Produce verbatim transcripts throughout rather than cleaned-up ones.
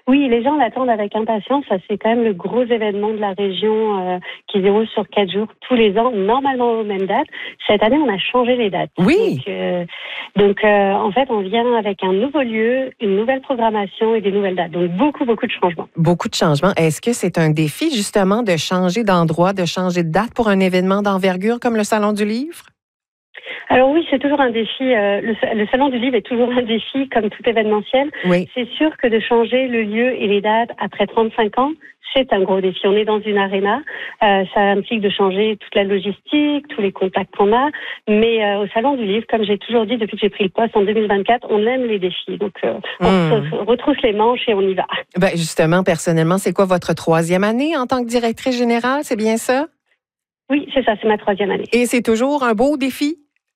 Oui, les gens l'attendent avec impatience. Ça, c'est quand même le gros événement de la région euh, qui se déroule sur quatre jours tous les ans, normalement aux mêmes dates. Cette année, on a changé les dates. Oui. Donc, euh, donc euh, en fait, on vient avec un nouveau lieu, une nouvelle programmation et des nouvelles dates. Donc, beaucoup, beaucoup de changements. Beaucoup de changements. Est-ce que c'est un défi, justement, de changer d'endroit, de changer de date pour un événement d'envergure comme le Salon du Livre? Alors oui, c'est toujours un défi. Euh, le, le Salon du Livre est toujours un défi, comme tout événementiel. Oui. C'est sûr que de changer le lieu et les dates après trente-cinq ans, c'est un gros défi. On est dans une aréna. Euh, ça implique de changer toute la logistique, tous les contacts qu'on a. Mais euh, au Salon du Livre, comme j'ai toujours dit depuis que j'ai pris le poste en deux mille vingt-quatre, on aime les défis. Donc, euh, on mmh. se retrousse les manches et on y va. Ben justement, personnellement, c'est quoi votre troisième année en tant que directrice générale? C'est bien ça? Oui, c'est ça. C'est ma troisième année. Et c'est toujours un beau défi?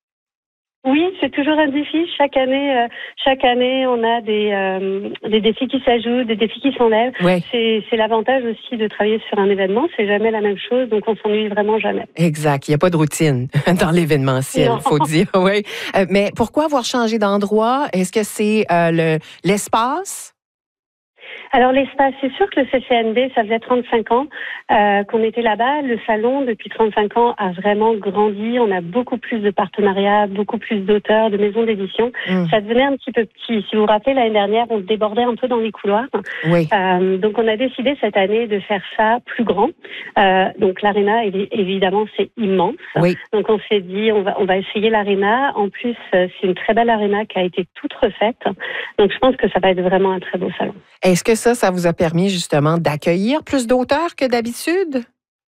Oui, c'est toujours un défi. Chaque année, euh, chaque année, on a des euh, des défis qui s'ajoutent, des défis qui s'enlèvent. Oui. C'est c'est l'avantage aussi de travailler sur un événement. C'est jamais la même chose, donc on s'ennuie vraiment jamais. Exact. Il n'y a pas de routine dans l'événementiel, il faut dire. Oui. Euh, mais pourquoi avoir changé d'endroit? Est-ce que c'est euh, le l'espace? Alors l'espace, c'est sûr que le C C N B, ça faisait trente-cinq ans euh, qu'on était là-bas. Le salon, depuis trente-cinq ans, a vraiment grandi. On a beaucoup plus de partenariats, beaucoup plus d'auteurs, de maisons d'édition. Mmh. Ça devenait un petit peu petit. Si vous vous rappelez, l'année dernière, on se débordait un peu dans les couloirs. Oui. Euh, donc on a décidé cette année de faire ça plus grand. Euh, donc l'aréna, évidemment, c'est immense. Oui. Donc on s'est dit, on va, on va essayer l'aréna. En plus, c'est une très belle aréna qui a été toute refaite. Donc je pense que ça va être vraiment un très beau salon. Est-ce que ça, ça vous a permis justement d'accueillir plus d'auteurs que d'habitude?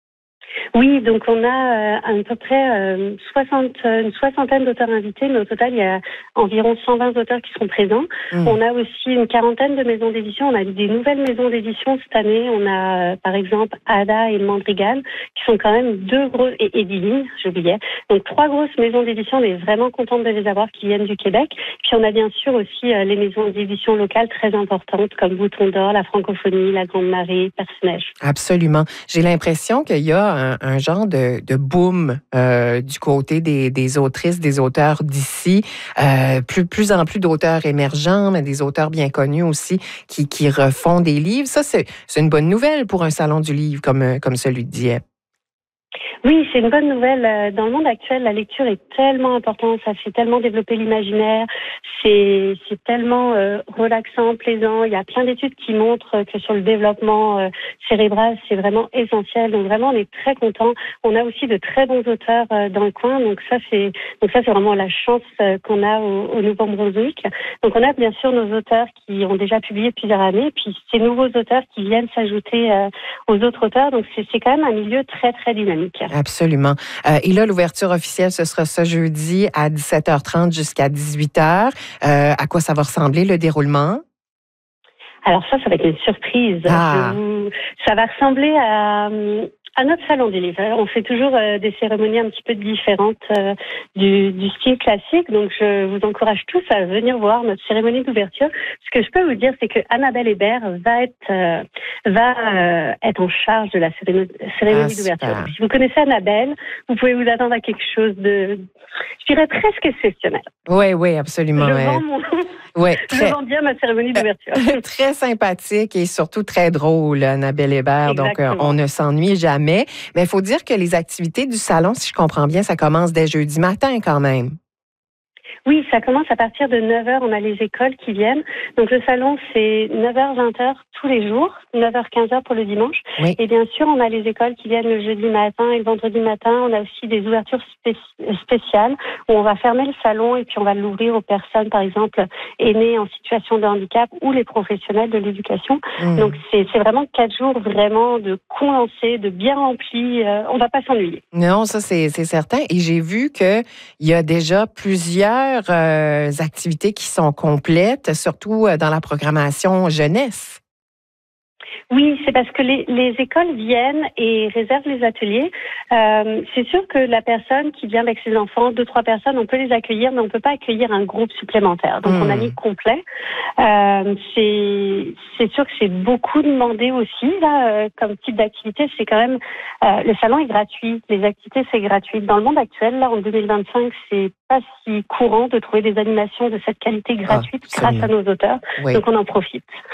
Oui, donc on a euh, à peu près euh, soixante, une soixantaine d'auteurs invités, mais au total, il y a environ cent vingt auteurs qui sont présents. Mmh. On a aussi une quarantaine de maisons d'édition. On a des nouvelles maisons d'édition cette année. On a, euh, par exemple, Ada et Mandrigal, qui sont quand même deux grosses, et Ediline, j'oubliais. Donc, trois grosses maisons d'édition. On est vraiment contente de les avoir qui viennent du Québec. Puis, on a bien sûr aussi euh, les maisons d'édition locales très importantes, comme Bouton d'Or, La Francophonie, La Grande Marée, Personnage. Absolument. J'ai l'impression qu'il y a un, un genre de, de boom euh, du côté des, des autrices, des auteurs d'ici. Euh, plus, plus en plus d'auteurs émergents, mais des auteurs bien connus aussi qui, qui refont des livres. Ça, c'est, c'est une bonne nouvelle pour un salon du livre comme, comme celui de Dieppe. Oui, c'est une bonne nouvelle. Dans le monde actuel, la lecture est tellement importante, ça fait tellement développer l'imaginaire, c'est, c'est tellement euh, relaxant, plaisant. Il y a plein d'études qui montrent que sur le développement euh, cérébral, c'est vraiment essentiel. Donc vraiment, on est très contents. On a aussi de très bons auteurs euh, dans le coin, donc ça, c'est donc ça, c'est vraiment la chance euh, qu'on a au, au Nouveau-Brunswick. Donc on a bien sûr nos auteurs qui ont déjà publié plusieurs années, puis ces nouveaux auteurs qui viennent s'ajouter euh, aux autres auteurs. Donc c'est, c'est quand même un milieu très très dynamique. Absolument. Euh, et là, l'ouverture officielle, ce sera ce jeudi à dix-sept heures trente jusqu'à dix-huit heures. Euh, à quoi ça va ressembler, le déroulement? Alors ça, ça va être une surprise. Ah. Je vous... Ça va ressembler à... À notre salon des livres, on fait toujours euh, des cérémonies un petit peu différentes euh, du, du style classique. Donc, je vous encourage tous à venir voir notre cérémonie d'ouverture. Ce que je peux vous dire, c'est que Annabelle Hébert va être euh, va euh, être en charge de la cérémonie, cérémonie ah, d'ouverture. Donc, si vous connaissez Annabelle, vous pouvez vous attendre à quelque chose de, je dirais presque exceptionnel. Oui, oui, absolument. Je vends mon... Ouais, très... Je vends bien ma cérémonie d'ouverture. Très sympathique et surtout très drôle, Annabelle Hébert. Exactement. Donc, euh, on ne s'ennuie jamais. Mais il faut dire que les activités du salon, si je comprends bien, ça commence dès jeudi matin quand même. Oui, ça commence à partir de neuf heures. On a les écoles qui viennent. Donc, le salon, c'est neuf heures, vingt heures tous les jours, neuf heures, quinze heures pour le dimanche. Oui. Et bien sûr, on a les écoles qui viennent le jeudi matin et le vendredi matin. On a aussi des ouvertures spé- spéciales où on va fermer le salon et puis on va l'ouvrir aux personnes, par exemple, aînées en situation de handicap ou les professionnels de l'éducation. Mmh. Donc, c'est, c'est vraiment quatre jours vraiment de condensés, de bien remplis. Euh, on ne va pas s'ennuyer. Non, ça, c'est, c'est certain. Et j'ai vu qu'il y a déjà plusieurs Euh, activités qui sont complètes, surtout dans la programmation jeunesse. Oui, c'est parce que les, les écoles viennent et réservent les ateliers. Euh, c'est sûr que la personne qui vient avec ses enfants, deux, trois personnes, on peut les accueillir, mais on ne peut pas accueillir un groupe supplémentaire. Donc, mmh. on a mis complet. Euh, c'est, c'est sûr que c'est beaucoup demandé aussi, là, euh, comme type d'activité. C'est quand même... Euh, le salon est gratuit. Les activités, c'est gratuit. Dans le monde actuel, là, en deux mille vingt-cinq, c'est pas si courant de trouver des animations de cette qualité gratuite ah, grâce à nos auteurs. Oui. Donc, on en profite.